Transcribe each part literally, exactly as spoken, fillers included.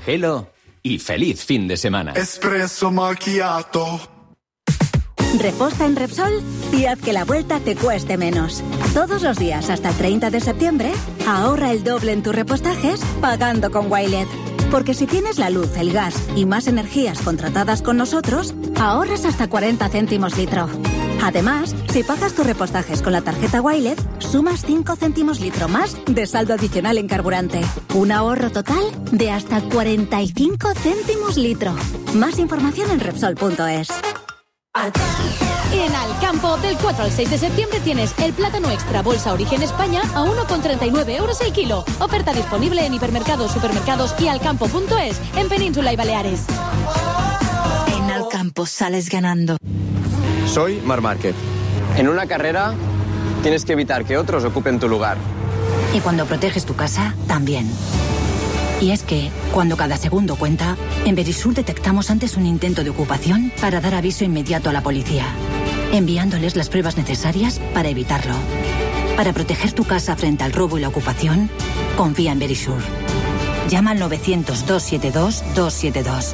congelo y feliz fin de semana. Espresso macchiato. Reposta en Repsol y haz que la vuelta te cueste menos. Todos los días hasta el treinta de septiembre, ahorra el doble en tus repostajes pagando con Wilet. Porque si tienes la luz, el gas y más energías contratadas con nosotros, ahorras hasta cuarenta céntimos litro. Además, si pagas tus repostajes con la tarjeta Wilet, sumas cinco céntimos litro más de saldo adicional en carburante. Un ahorro total de hasta cuarenta y cinco céntimos litro. Más información en Repsol punto es. En Alcampo, del cuatro al seis de septiembre tienes el plátano extra bolsa Origen España a uno con treinta y nueve euros el kilo. Oferta disponible en hipermercados, supermercados y alcampo punto es en Península y Baleares. En Alcampo sales ganando. Soy Mar Márquez. En una carrera tienes que evitar que otros ocupen tu lugar. Y cuando proteges tu casa, también. Y es que, cuando cada segundo cuenta, en Verisur detectamos antes un intento de ocupación para dar aviso inmediato a la policía, enviándoles las pruebas necesarias para evitarlo. Para proteger tu casa frente al robo y la ocupación, confía en Verisur. Llama al novecientos, doscientos setenta y dos, doscientos setenta y dos.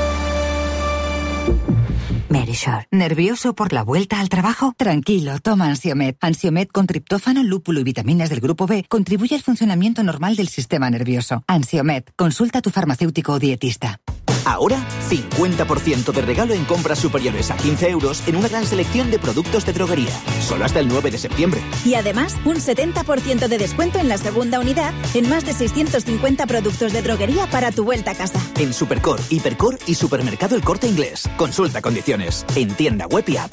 Verisur. ¿Nervioso por la vuelta al trabajo? Tranquilo, toma Ansiomed. Ansiomed con triptófano, lúpulo y vitaminas del grupo B contribuye al funcionamiento normal del sistema nervioso. Ansiomed. Consulta a tu farmacéutico o dietista. Ahora, cincuenta por ciento de regalo en compras superiores a quince euros en una gran selección de productos de droguería. Solo hasta el nueve de septiembre. Y además, un setenta por ciento de descuento en la segunda unidad en más de seiscientos cincuenta productos de droguería para tu vuelta a casa. En Supercor, Hipercor y Supermercado El Corte Inglés. Consulta condiciones. En tienda web y app.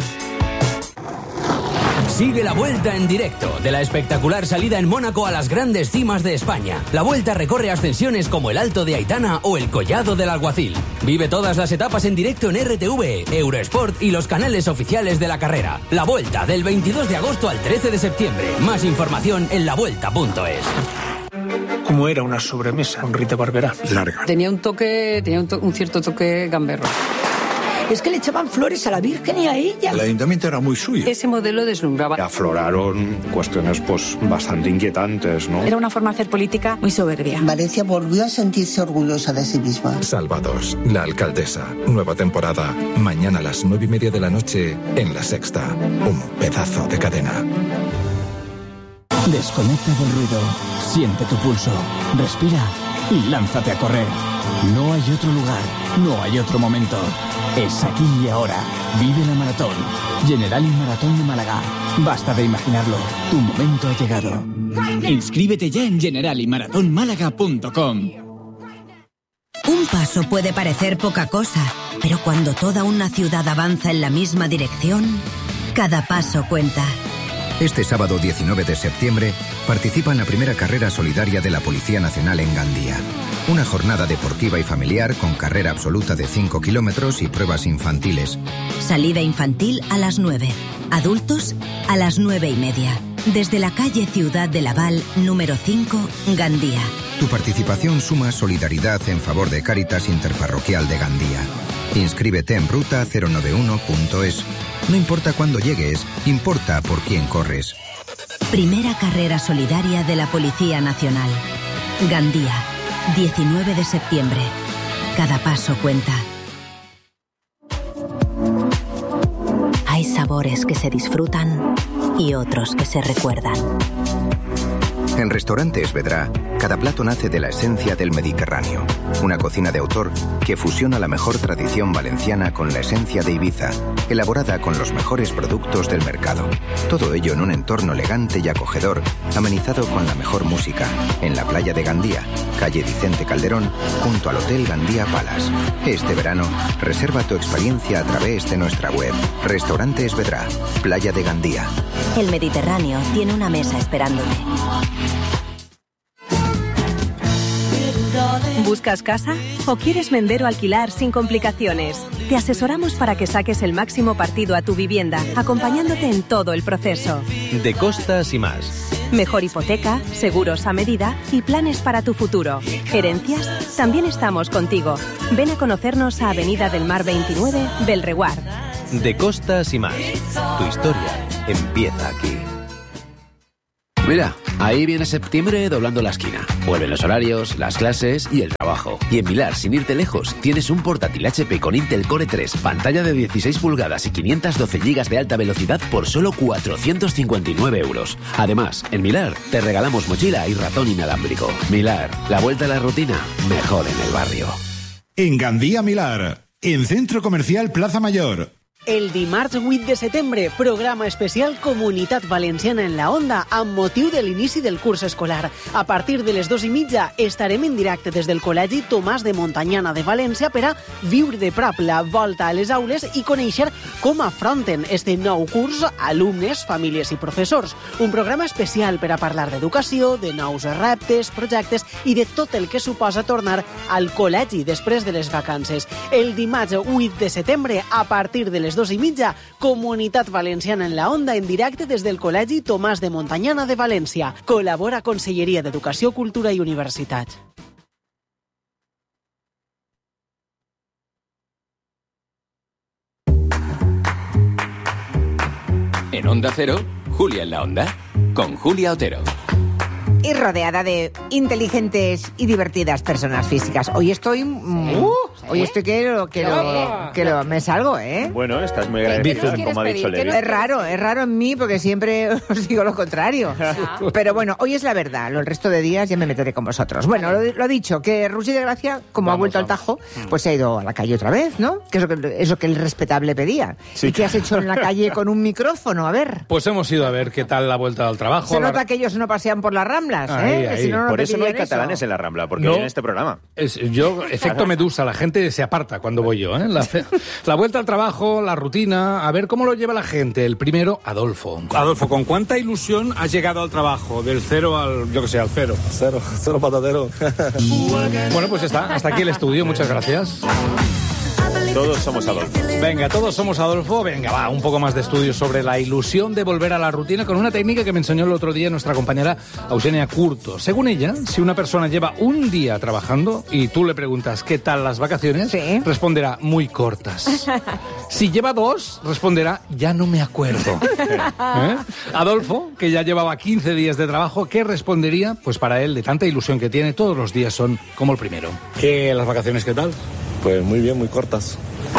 Sigue la Vuelta en directo de la espectacular salida en Mónaco a las grandes cimas de España. La Vuelta recorre ascensiones como el Alto de Aitana o el Collado del Alguacil. Vive todas las etapas en directo en R T V, Eurosport y los canales oficiales de la carrera. La Vuelta del veintidós de agosto al trece de septiembre. Más información en la vuelta punto es. ¿Cómo era una sobremesa con Rita Barberá? Larga. Tenía un toque, tenía un, to- un cierto toque gamberro. Es que le echaban flores a la Virgen y a ella. El ayuntamiento era muy suyo. Ese modelo deslumbraba. Afloraron cuestiones pues bastante inquietantes, ¿no? Era una forma de hacer política muy soberbia. Valencia volvió a sentirse orgullosa de sí misma. Salvados, la alcaldesa. Nueva temporada. Mañana a las nueve y media de la noche en La Sexta. Un pedazo de cadena. Desconecta del ruido. Siente tu pulso. Respira y lánzate a correr. No hay otro lugar. No hay otro momento. Es aquí y ahora. Vive la maratón. Generali Maratón de Málaga. Basta de imaginarlo. Tu momento ha llegado. Inscríbete ya en generali maratón málaga punto com. Un paso puede parecer poca cosa, pero cuando toda una ciudad avanza en la misma dirección, cada paso cuenta. Este sábado diecinueve de septiembre participa en la primera carrera solidaria de la Policía Nacional en Gandía. Una jornada deportiva y familiar con carrera absoluta de cinco kilómetros y pruebas infantiles. Salida infantil a las nueve. Adultos a las nueve y media. Desde la calle Ciudad de Laval, número cinco, Gandía. Tu participación suma solidaridad en favor de Cáritas Interparroquial de Gandía. Inscríbete en ruta cero nueve uno punto es. No importa cuándo llegues, importa por quién corres. Primera carrera solidaria de la Policía Nacional. Gandía, diecinueve de septiembre. Cada paso cuenta. Hay sabores que se disfrutan y otros que se recuerdan. En Restaurantes Vedrà, cada plato nace de la esencia del Mediterráneo. Una cocina de autor que fusiona la mejor tradición valenciana con la esencia de Ibiza, elaborada con los mejores productos del mercado. Todo ello en un entorno elegante y acogedor, amenizado con la mejor música, en la playa de Gandía, calle Vicente Calderón, junto al Hotel Gandía Palace. Este verano, reserva tu experiencia a través de nuestra web. Restaurantes Vedrà, Playa de Gandía. El Mediterráneo tiene una mesa esperándote. ¿Buscas casa o quieres vender o alquilar sin complicaciones? Te asesoramos para que saques el máximo partido a tu vivienda, acompañándote en todo el proceso. De Costas y más. Mejor hipoteca, seguros a medida y planes para tu futuro. ¿Herencias? También estamos contigo. Ven a conocernos a Avenida del Mar veintinueve, Belreguard. De Costas y más. Tu historia empieza aquí. Mira, Ahí viene septiembre doblando la esquina. Vuelven los horarios, las clases y el trabajo. Y en Milar, sin irte lejos, tienes un portátil H P con Intel Core tres, pantalla de dieciséis pulgadas y quinientas doce gigas de alta velocidad por solo cuatrocientos cincuenta y nueve euros. Además, en Milar te regalamos mochila y ratón inalámbrico. Milar, la vuelta a la rutina, mejor en el barrio. En Gandía Milar, en Centro Comercial Plaza Mayor. El dimarts vuit de setembre, programa especial Comunitat Valenciana en la Onda amb motiu de l'inici del curs escolar. A partir de les dos i mitja estarem en directe des del Col·legi Tomàs de Montanyana de València per a viure de prop la volta a les aules i conèixer com afronten este nou curs alumnes, famílies i professors. Un programa especial per a parlar d'educació, de nous reptes, projectes i de tot el que suposa tornar al col·legi després de les vacances. El dimarts vuit de setembre, a partir de les dos i mitja, Comunitat Valenciana en la Onda en directe des del Col·legi Tomàs de Montanyana de València. Col·labora Conselleria d'Educació, Cultura i Universitats. En Onda Cero, Julia en la Onda, con Julia Otero. Y rodeada de inteligentes y divertidas personas físicas. Hoy estoy... Mm, uh, hoy estoy que lo... Que lo, que lo me salgo, ¿eh? Bueno, estás muy agradecida, como ha dicho Levi. Es raro, es raro en mí porque siempre os digo lo contrario. Pero bueno, hoy es la verdad. El resto de días ya me meteré con vosotros. Bueno, lo, lo dicho, que Rusi de Gracia, como vamos, ha vuelto vamos. al Tajo, pues se ha ido a la calle otra vez, ¿no? Que es lo que, es lo que el respetable pedía. Sí. ¿Y qué has hecho en la calle con un micrófono? A ver. Pues hemos ido a ver qué tal la vuelta al trabajo. Se nota la... que ellos no pasean por las Ramblas. Ahí, ¿eh? ahí. Si no, no por eso no hay catalanes eso. en la Rambla, porque no, en este programa. Es, yo, efecto Medusa, la gente se aparta cuando voy yo. ¿eh? La, la vuelta al trabajo, la rutina, a ver cómo lo lleva la gente. El primero, Adolfo. Adolfo, ¿con cuánta ilusión has llegado al trabajo? Del cero al, yo que sé, al cero. Cero, cero patatero. Bueno, pues está, hasta aquí el estudio, muchas gracias. Todos somos Adolfo. Venga, todos somos Adolfo. Venga, va, un poco más de estudio sobre la ilusión de volver a la rutina con una técnica que me enseñó el otro día nuestra compañera Eugenia Curto. Según ella, si una persona lleva un día trabajando y tú le preguntas ¿qué tal las vacaciones? Sí. Responderá muy cortas. Si lleva dos, responderá ya no me acuerdo. ¿Eh? Adolfo, que ya llevaba quince días de trabajo, ¿qué respondería? Pues para él, de tanta ilusión que tiene, todos los días son como el primero. ¿Qué, las vacaciones qué tal? Pues muy bien, muy cortas.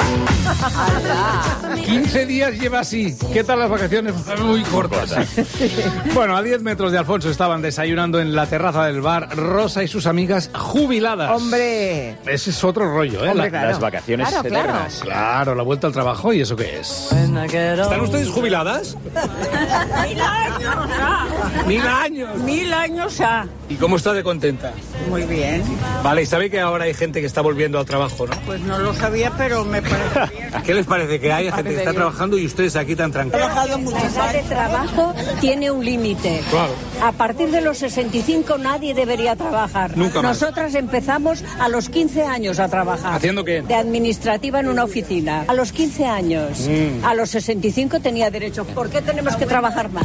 quince días lleva así. ¿Qué tal las vacaciones? Muy cortas. Bueno, a diez metros de Alfonso estaban desayunando en la terraza del bar Rosa y sus amigas jubiladas. ¡Hombre! Ese es otro rollo, ¿eh? Hombre, la, claro. Las vacaciones claro, eternas. Claro. claro, la vuelta al trabajo. ¿Y eso qué es? ¿Están ustedes jubiladas? Mil años ya. Mil años. Mil años ya. ¿Y cómo está de contenta? Muy bien. Vale, y sabe que ahora hay gente que está volviendo al trabajo, ¿no? Pues no lo sabía, pero me parece bien. ¿Qué les parece? Que hay gente que está trabajando y ustedes aquí tan tranquilos. He trabajado mucho. La edad de trabajo tiene un límite. Claro. A partir de los sesenta y cinco nadie debería trabajar. Nunca más. Nosotras empezamos a los quince años a trabajar. ¿Haciendo qué? De administrativa en una oficina. A los quince años. Mm. A los sesenta y cinco tenía derecho. ¿Por qué tenemos que trabajar más?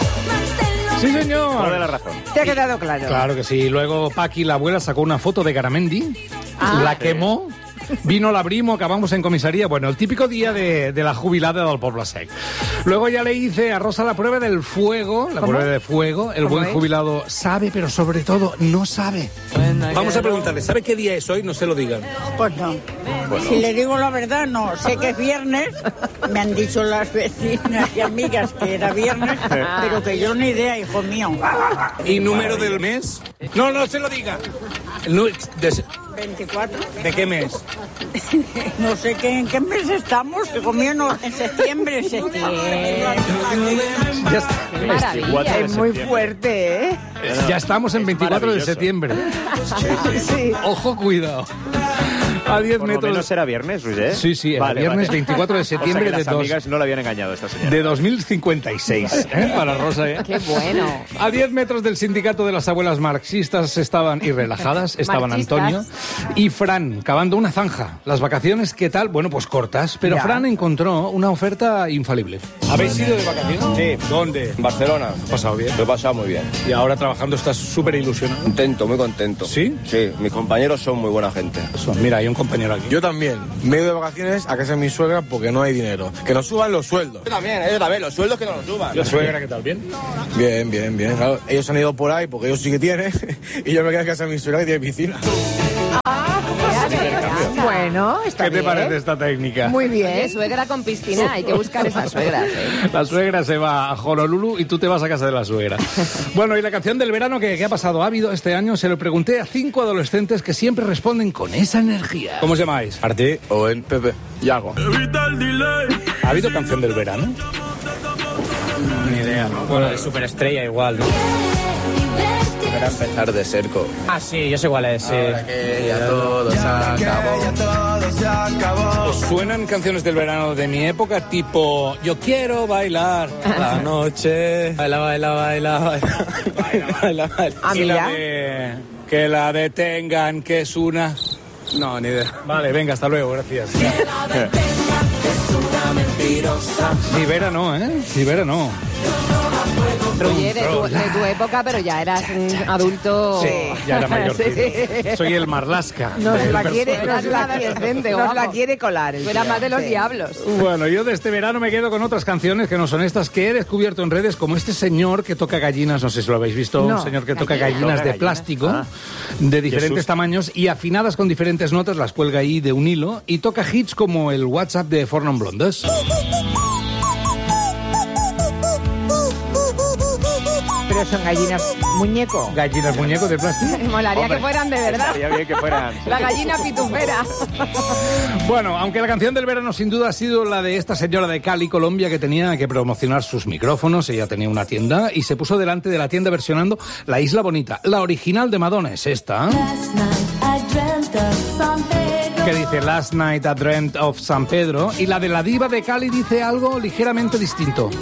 Sí, señor. Toda la razón. ¿Te ha quedado claro? Claro que sí. Luego Paqui, la abuela, sacó una foto de Garamendi, ah, la quemó, vino, la abrimos, acabamos en comisaría. Bueno, el típico día de, de la jubilada del Poble Sec. Luego ya le hice a Rosa la prueba del fuego, la ¿Cómo? prueba de fuego. El buen es? jubilado sabe, pero sobre todo no sabe. Vamos a preguntarle, ¿sabe qué día es hoy? No se lo digan. Pues no. Bueno. Si le digo la verdad, no. Sé que es viernes. Me han dicho las vecinas y amigas que era viernes, pero que yo ni idea, hijo mío. ¿Y número del mes? No, no se lo diga. No, de, veinticuatro. ¿De qué mes? No sé qué, en qué mes estamos, que comió no, en septiembre, septiembre. Ya está. Es muy fuerte, ¿eh? Ya estamos en veinticuatro de septiembre. Sí. Ojo, cuidado. A diez Por metros. lo menos era viernes, Ruiz, ¿eh? Sí, sí, vale, viernes vale. veinticuatro de septiembre. O sea que de las dos, amigas no la habían engañado esta señora. de dos mil cincuenta y seis, ¿eh? Para Rosa, ¿eh? ¡Qué bueno! A diez metros del sindicato de las abuelas marxistas estaban y relajadas, estaban Marxistas. Antonio y Fran, cavando una zanja. Las vacaciones, ¿qué tal? Bueno, pues cortas, pero Ya. Fran encontró una oferta infalible. ¿Habéis ido de vacaciones? Sí. ¿Dónde? En Barcelona. ¿Has pasado bien? Lo he pasado muy bien. Y ahora trabajando estás súper ilusionado. Contento, muy contento. ¿Sí? Sí, mis compañeros son muy buena gente. Eso, mira, hay un compañero aquí. Yo también. Me he ido de vacaciones a casa de mi suegra porque no hay dinero. Que nos suban los sueldos. Yo también, yo también. Los sueldos que no nos suban. ¿La suegra qué tal? ¿Bien? Bien, bien, bien. Claro, ellos han ido por ahí porque ellos sí que tienen. Y yo me quedo en casa de mi suegra que tiene piscina. Bueno, está ¿Qué bien. te parece esta técnica? Muy bien. Oye, suegra con piscina, hay que buscar esas suegras. ¿eh? La suegra se va a Honolulu y tú te vas a casa de la suegra. Bueno, y la canción del verano que, que ha pasado, ha habido este año, se lo pregunté a cinco adolescentes que siempre responden con esa energía. ¿Cómo os llamáis? Martí, Owen, Pepe, Yago. ¿Ha habido canción del verano? Ni idea, ¿no? Bueno, de superestrella igual, ¿no? Era empezar de cerco. Ah, sí, yo sé cuál es, sí. Ahora que ya todo se acabó. ¿Os suenan canciones del verano de mi época tipo Yo quiero bailar la noche? Baila, baila, baila, baila. Baila, baila. Ah, Y la mira. de Que la detengan, que es una... No, ni idea. Vale, venga, hasta luego, gracias. Ni Vera no, ¿eh? Ni Vera no. Roger, de tu, de tu época, pero ya eras un adulto... Sí, ya era mayor. Sí. Soy el Marlaska. Nos del la quiere, personaje. nos la quiere, nos la quiere colar. el Tú eras tío, más de los sí. diablos. Bueno, yo de este verano me quedo con otras canciones que no son estas que he descubierto en redes, como este señor que toca gallinas, no sé si lo habéis visto, No. un señor que toca ¿Gallinas? gallinas ¿Toca de gallinas? plástico, Ah. de diferentes Jesús. tamaños y afinadas con diferentes notas, las cuelga ahí de un hilo y toca hits como el WhatsApp de Four Non Blondes. Pero son gallinas muñeco. Gallinas muñecos de plástico. Molaría Hombre, que fueran de verdad. Estaría bien que fueran. La gallina pitufera. Bueno, aunque la canción del verano sin duda ha sido la de esta señora de Cali, Colombia, que tenía que promocionar sus micrófonos, ella tenía una tienda y se puso delante de la tienda versionando La Isla Bonita. La original de Madonna es esta. Que dice Last Night I Dreamt of San Pedro, y la de la diva de Cali dice algo ligeramente distinto.